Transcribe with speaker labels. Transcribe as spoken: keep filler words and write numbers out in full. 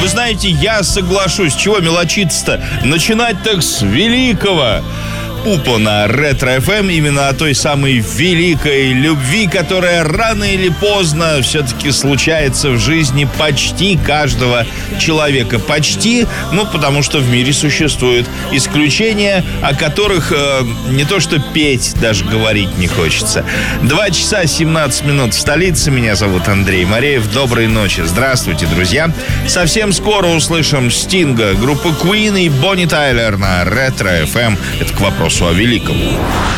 Speaker 1: знаете, я соглашусь. Чего мелочиться-то? Начинать так с великого. Пупо на Ретро-эф эм, именно о той самой великой любви, которая рано или поздно все-таки случается в жизни почти каждого человека. Почти, ну, потому что в мире существуют исключения, о которых э, не то что петь, даже говорить не хочется. Два часа семнадцать минут в столице. Меня зовут Андрей Мореев. Доброй ночи. Здравствуйте, друзья. Совсем скоро услышим Стинга, группы Queen и Бонни Тайлер на Ретро-эф эм. Это к вопросу о великом.